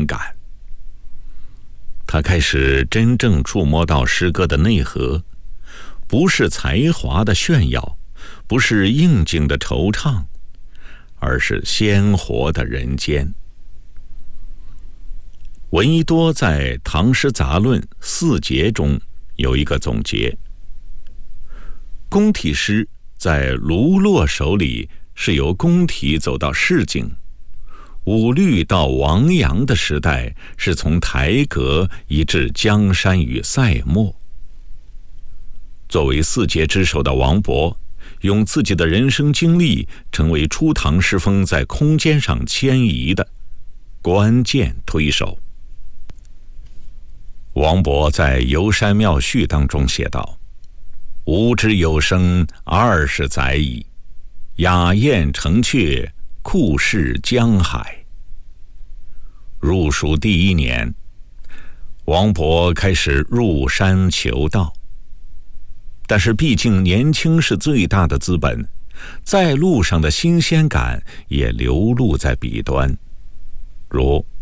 灵感。他开始真正触摸到诗歌的内核，不是才华的炫耀，不是应景的惆怅，而是鲜活的人间。闻一多在《唐诗杂论·四节》中有一个总结：宫体诗在卢洛手里是由宫体走到市井，五律到王阳的时代是从台阁以至江山与塞漠。作为四节之首的王勃，用自己的人生经历成为初唐诗风在空间上迁移的关键推手。王勃在《游山庙序》当中写道：吾之有生20载矣，雅宴城阙，酷视江海。入蜀第1年，王勃开始入山求道，但是毕竟年轻是最大的资本，在路上的新鲜感也流露在笔端，如